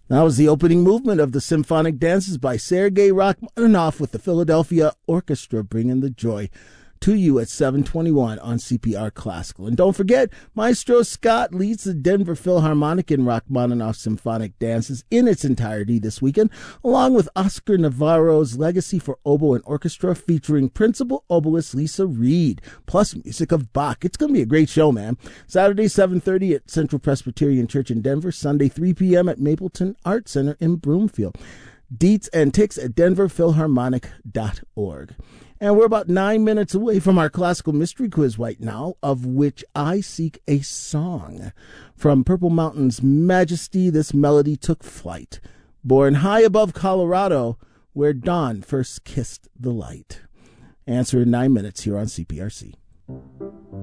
That was the opening movement of the Symphonic Dances by Sergei Rachmaninoff with the Philadelphia Orchestra, bringing the joy to you at 7:21 on CPR Classical. And don't forget, Maestro Scott leads the Denver Philharmonic in Rachmaninoff's Symphonic Dances in its entirety this weekend, along with Oscar Navarro's Legacy for Oboe and Orchestra, featuring principal oboist Lisa Reed, plus music of Bach. It's going to be a great show, man. Saturday, 7:30 at Central Presbyterian Church in Denver. Sunday, 3 p.m. at Mapleton Art Center in Broomfield. Deets and ticks at denverphilharmonic.org. And we're about 9 minutes away from our classical mystery quiz right now, of which I seek a song. From Purple Mountain's Majesty, this melody took flight, born high above Colorado, where dawn first kissed the light. Answer in 9 minutes here on CPRC.